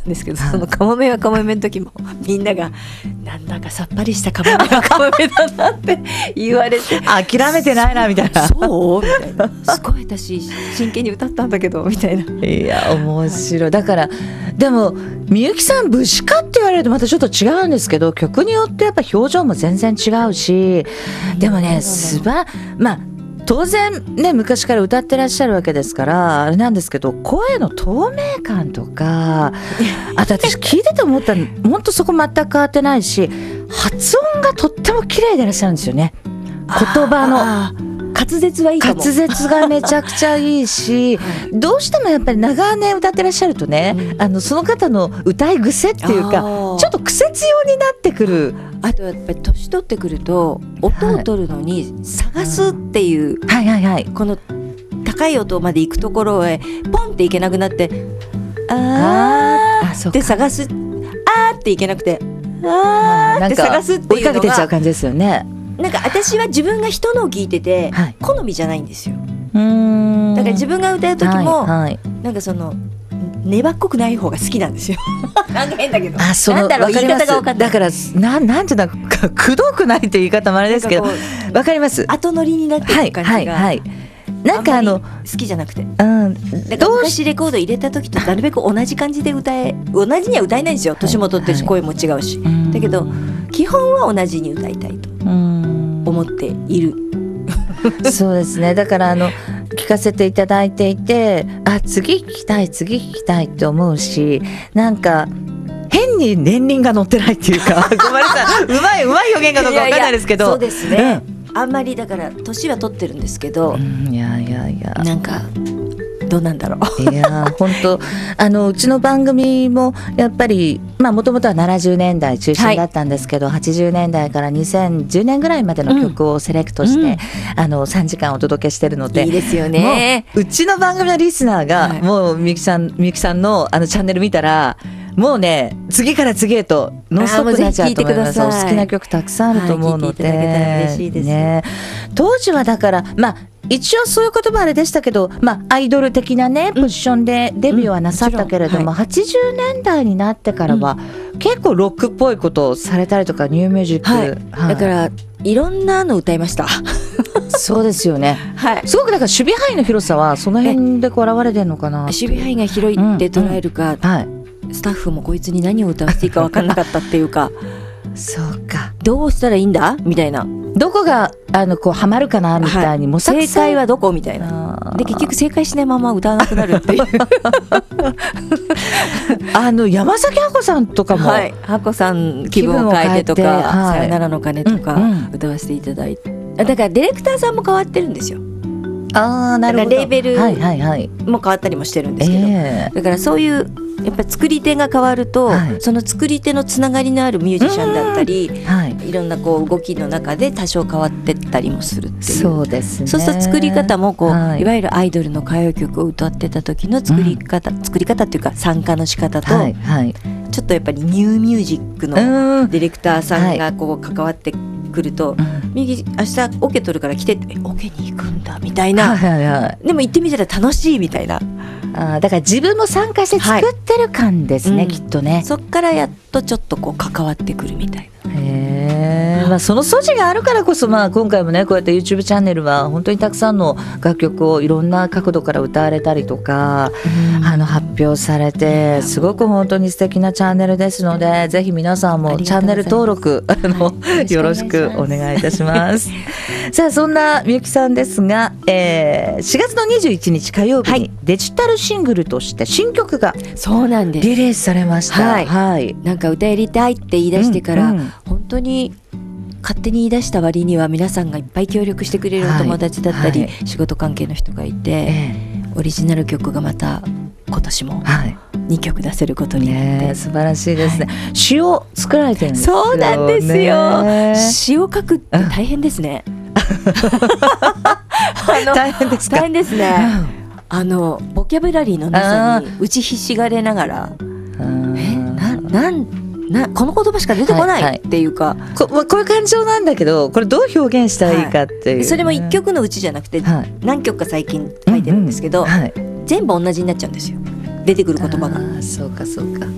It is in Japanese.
ですけど、そのカモメはカモメの時もみんながなんだかさっぱりしたカモメはカモメだなって言われて諦めてないなみたいな。 そうみたいな、すごい私真剣に歌ったんだけどみたいな。 いや面白い。だからでもみゆきさん武士かって言われるとまたちょっと違うんですけど、曲によってやっぱ表情も全然違うし、でもねまあ当然ね昔から歌ってらっしゃるわけですからあれなんですけど、声の透明感とか、あと私聞いてて思ったの本当そこ全く変わってないし、発音がとっても綺麗でいらっしゃるんですよね。言葉の滑舌はいいかも。 滑舌がめちゃくちゃいいし、どうしてもやっぱり長年歌ってらっしゃるとね、その方の歌い癖っていうかちょっと癖強になってくる。 あとやっぱり年取ってくると音を取るのに探すっていう、この高い音まで行くところへポンっていけなくなって、あーって探す、あーっていけなくて、あーって探すっていうのが追いかけてっちゃう感じですよね。 なんか私は自分が人のを聞いてて、好みじゃないんですよ。だから自分が歌う時も、なんかその粘っこくない方が好きなんですよ。なんか変だけど、なんだろう言い方が分かんない。 だからなんていうのかくどくないって言い方もあれですけど、わかります。 後乗りになってる感じが、 なんか好きじゃなくて、だから昔レコード入れた時となるべく同じ感じで同じには歌えないんですよ。年も取ってるし声も違うし、だけど基本は同じに歌いたいと思っている。 そうですね。だから聞かせていただいていて、次聞きたいって思うし、なんか変に年輪が乗ってないっていうかごめんなさい、うまい表現かどうか分かんないですけど、 そうですね、あんまりだから年は取ってるんですけど、 いやなんかどうなんだろう。 いや本当うちの番組もやっぱりもともとは70年代中心だったんですけど、80年代から2010年ぐらいまでの曲をセレクトして、3時間お届けしてるので、 いいですよね。 もううちの番組のリスナーが、もうみゆきさんのチャンネル見たらもうね次から次へとノンストップになっちゃうと思います。お好きな曲たくさんあると思うので、 聴いていただけたら嬉しいですね。 当時はだから一応そういう言葉あれでしたけど、アイドル的なねポジションでデビューはなさったけれども、80年代になってからは結構ロックっぽいことをされたりとか、ニューミュージック、 だからいろんなの歌いました。 そうですよね、すごくだから守備範囲の広さはその辺で現れてるのかな。 守備範囲が広いって捉えるか、スタッフもこいつに何を歌わせていいか分からなかったっていうかそうか、 どうしたらいいんだみたいな、 どこがこうハマるかなみたいに模索正解はどこみたいなで、結局正解しないまま歌わなくなるっていう山崎亜子さんとかも、 亜子さん気分を変えてとか、さよならの鐘とか歌わせていただいて、だからディレクターさんも変わってるんですよ。 なるほど。 レーベルも変わったりもしてるんですけど、だからそういうやっぱり作り手が変わると、その作り手のつながりのあるミュージシャンだったり、いろんなこう動きの中で多少変わってったりもするっていう。 そうですね。 そうすると作り方もいわゆるアイドルの歌謡曲を歌ってた時の作り方っていうか参加の仕方と、ちょっとやっぱりニューミュージックのディレクターさんがこう関わってくると、右明日オケ取るから来てって、オケに行くんだみたいな、でも行ってみたら楽しいみたいな、 だから自分も参加して作ってる感ですね、きっとね。 そっからやっとちょっとこう関わってくるみたいな。 その素地があるからこそ、今回もねこうやって YouTube チャンネルは本当にたくさんの楽曲をいろんな角度から歌われたりとか、発表されて、すごく本当に素敵なチャンネルですので、ぜひ皆さんもチャンネル登録よろしくお願いいたしますさあそんなみゆきさんですが、4月の21日火曜日にデジタルシングルとして新曲がリリースされました。 なんか歌やりたいって言い出してから、本当に勝手に言い出した割には皆さんがいっぱい協力してくれるお友達だったり、仕事関係の人がいて、オリジナル曲がまた今年も2曲出せることになって、 素晴らしいですね。詩を作られてるんですよね。 そうなんですよ。詩を書くって大変ですね。 大変ですか。 大変ですね。ボキャブラリーのなさに打ちひしがれながら、この言葉しか出てこないっていうか、 こういう感情なんだけど、これどう表現したらいいかっていう、 それも一曲のうちじゃなくて、何曲か最近書いてるんですけど、全部同じになっちゃうんですよ、出てくる言葉が。 そうか